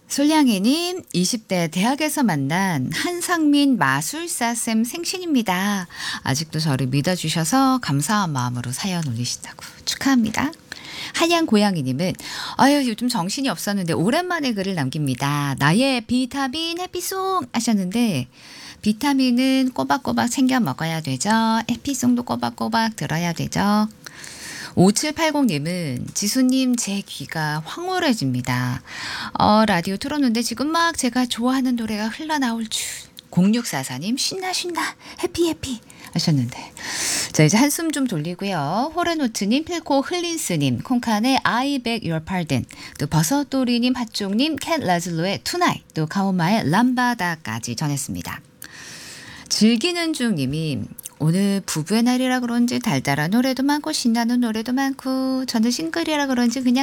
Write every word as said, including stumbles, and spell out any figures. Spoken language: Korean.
솔량이님, 이십 대 대학에서 만난 한상민 마술사쌤 생신입니다. 아직도 저를 믿어주셔서 감사한 마음으로 사연 올리신다고 축하합니다. 한양 고양이님은 아유 요즘 정신이 없었는데 오랜만에 글을 남깁니다. 나의 비타민 해피송 하셨는데 비타민은 꼬박꼬박 챙겨 먹어야 되죠. 해피송도 꼬박꼬박 들어야 되죠. 오칠팔공님은 지수님 제 귀가 황홀해집니다. 어, 라디오 틀었는데 지금 막 제가 좋아하는 노래가 흘러나올 줄. 공육사사님 신나 신나 해피 해피 하셨는데 자 이제 한숨 좀 돌리고요. 호레노트님 필코 흘린스님 콩칸의 I beg your pardon 또 버섯돌이님 핫종님 캣 라즐로의 투나잇 또 가오마의 람바다까지 전했습니다. 즐기는 중님이 오늘 부부의 날이라 그런지 달달한 노래도 많고 신나는 노래도 많고 저는 싱글이라 그런지 그냥